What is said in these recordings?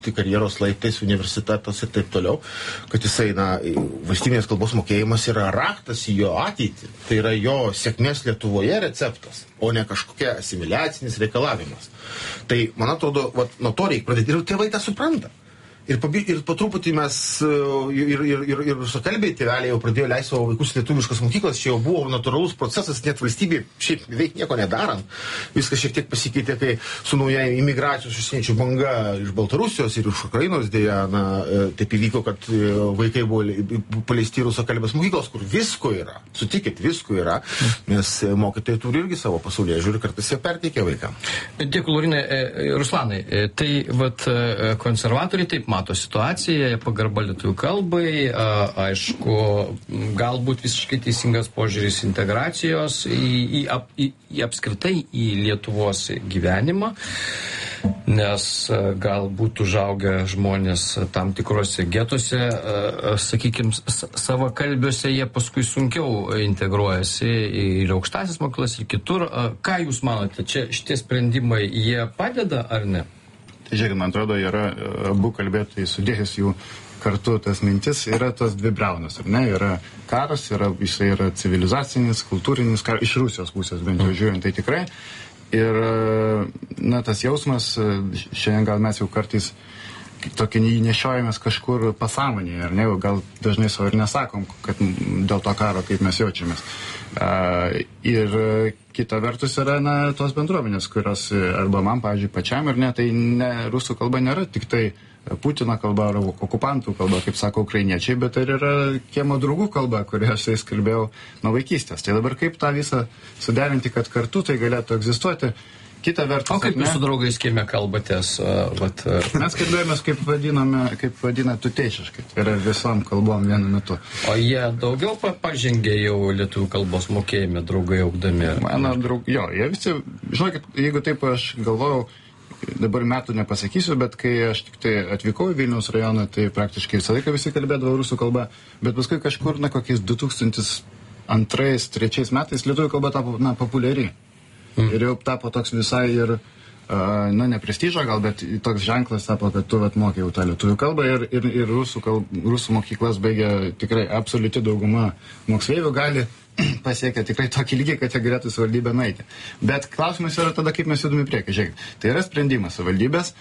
karjeros laiptais, universitetas ir taip toliau, kad jisai, valstybinės kalbos mokėjimas yra raktas į jo ateitį. Tai yra jo sėkmės Lietuvoje receptas, o ne kažkokia asimiliacinis reikalavimas. Tai, man atrodo, nuo to reikia pradėti. Ir tėvai tą supranta. Ir po truputį mes ir rusakalbiai tėveliai jau pradėjo leisti savo vaikus lietuviškas mokyklas, čia jau buvo natūralus procesas, net valstybė šiaip veik nieko nedarant. Viskas šiek tiek pasikeitė, kai su nauja imigracijos užsieniečių banga iš Baltarusijos ir iš Ukrainos dėja, taip įvyko, kad vaikai buvo paleisti rusakalbės mokyklos, kur visko yra, sutikit, visko yra, nes mokytojai turi irgi savo pasaulyje žiūri, kartais jie perteikia vaikam. Dėkui, Laurinai. Ruslanai, tai konservatoriai taip mato situaciją, pagarba lietuvių kalbai, aišku, galbūt visiškai teisingas požiūris integracijos į apskritai į Lietuvos gyvenimą, nes galbūt užaugę žmonės tam tikrose getuose, sakykime, savakalbiuose jie paskui sunkiau integruojasi ir aukštasis mokyklas ir kitur. Ką Jūs manote, čia šitie sprendimai, jie padeda ar ne? Žiūrėkit, man atrodo, yra abu kalbėtojai sudėjus jų kartu tas mintis, yra tos dvi briaunos, ar ne? Yra karas, jisai yra civilizacinis, kultūrinis karas, iš Rusijos pusės bent jau žiūrint, tai tikrai. Ir, tas jausmas, šiandien gal mes jau kartais tokį nešiojamės kažkur pasąmonėje, ar ne? Gal dažnai savo ir nesakom, kad dėl to karo, kaip mes jaučiamės. Ir kita vertus yra tos bendruomenės, kurios arba man, pavyzdžiui, pačiam ir ne, tai rusų kalba nėra tik tai Putino kalba ar okupantų kalba, kaip sako ukrainiečiai, bet ir yra kiemo draugų kalba, kurią aš jais kalbėjau nuo vaikystės. Tai dabar kaip tą visą suderinti, kad kartu tai galėtų egzistuoti. Kita vertus, o kaip jūs su draugais kieme kalbatės? Mes kalbėjomės, kaip vadina tuteišiškai, tai yra visom kalbom vienu metu. O jie daugiau pažengė jau lietuvių kalbos mokėjime, draugai augdami? Jie visi, žinokit, jeigu taip aš galvojau, dabar metų nepasakysiu, bet kai aš tik tai atvykau į Vilniaus rajoną, tai praktiškai visą laiką visi kalbėdavo rusų kalba, bet paskui kažkur, kokiais 2002-2003 metais lietuvių kalba tapo, populiari. Ir jau tapo toks visai ir, ne prestižo gal, bet toks ženklas tapo, kad tu mokė jau tą lietuvių kalbą ir rusų mokyklas baigia tikrai absoliuti dauguma moksleivių gali pasiekia tikrai tokį lygį, kad jie galėtų savivaldybę nueiti. Bet klausimas yra tada, kaip mes judame į priekį. Žiūrėk, tai yra sprendimas savivaldybės.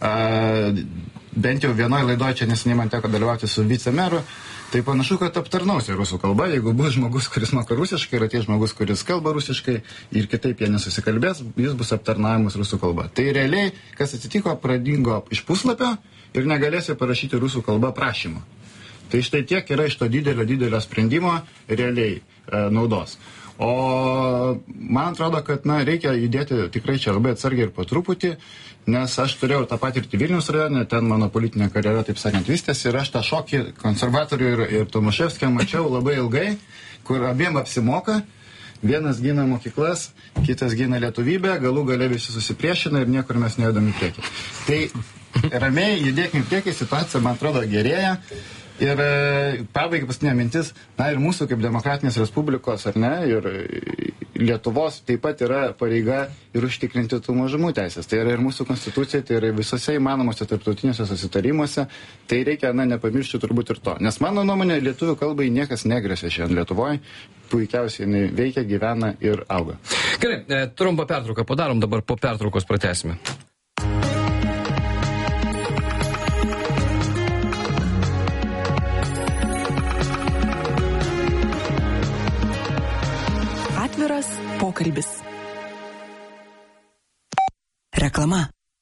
Bent jau vienoje laidoje, čia neseniai man teko dalyvauti su vicemeru, tai panašu, kad aptarnausia rusų kalba. Jeigu bus žmogus, kuris moka rusiškai, ir atės žmogus, kuris kalba rusiškai ir kitaip jie nesusikalbės, jis bus aptarnavimas rusų kalba. Tai realiai, kas atsitiko, pradingo iš puslapio ir negalėsi parašyti rusų kalba prašymą. Tai štai tiek yra iš to didelio sprendimo realiai naudos. O man atrodo, kad reikia judėti tikrai čia labai atsargiai ir po truputį, nes aš turėjau tą patirtį Vilniaus rajone, ten mano politinė karjera, taip sakant, vystėsi ir aš tą šokį konservatorių ir Tomaševskio mačiau labai ilgai, kur abiem apsimoka, vienas gina mokyklas, kitas gina lietuvybę, galų gale visi susipriešina ir niekur mes nejudam į priekį. Tai ramiai judėkime į priekį, situacija, man atrodo, gerėja. Ir pabaigai paskutinė mintis, ir mūsų kaip demokratinės respublikos, ar ne, ir Lietuvos taip pat yra pareiga ir užtikrinti tų mažumų teisės. Tai yra ir mūsų konstitucija, tai yra visose įmanomose tarptautinėse susitarimuose, tai reikia, nepamiršti turbūt ir to. Nes mano nuomonė, lietuvių kalbai niekas negresia šiandien Lietuvoje, puikiausiai jinai veikia, gyvena ir auga. Gerai, trumpą pertrauką padarom, dabar po pertraukos pratęsime. Atviras pokalbis. Reklama.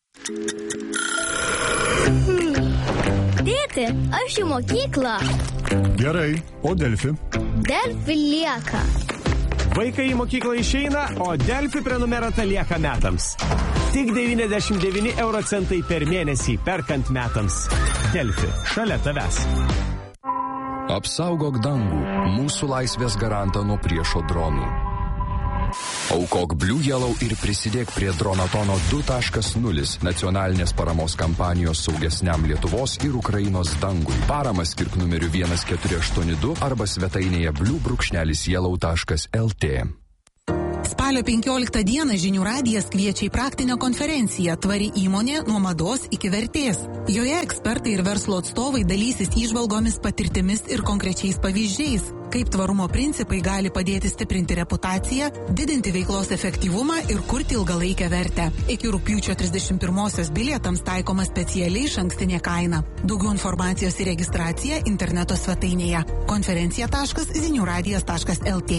Tėti, aš į mokyklą. Gerai, o Delfi? Delfi lieka. Vaikai į mokyklą išeina, o Delfi prenumerata lieka metams. Tik 99 euro centai per mėnesį perkant metams. Delfi, šalia tavęs. Apsaugok dangų, mūsų laisvės garantą nuo priešo dronų. Aukok Blue Yellow ir prisidėk prie Dronatono 2.0 nacionalinės paramos kampanijos saugesniam Lietuvos ir Ukrainos dangui. Paramą skirk numeriu 1482 arba svetainėje blue-yellow.lt. Spalio 15 dieną Žinių radijas kviečia į praktinę konferenciją Tvari įmonė nuo mados iki vertės. Joje ekspertai ir verslo atstovai dalysis įžvalgomis, patirtimis ir konkrečiais pavyzdžiais, kaip tvarumo principai gali padėti stiprinti reputaciją, didinti veiklos efektyvumą ir kurti ilgalaikę vertę. Iki rugpjūčio 31-osios bilietams taikoma specialiai išankstinė kaina. Daugiau informacijos ir registracija interneto svetainėje konferencija.ziniuradijas.lt.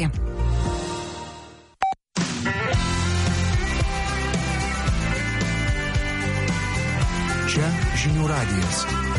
Čia Žinių radijas.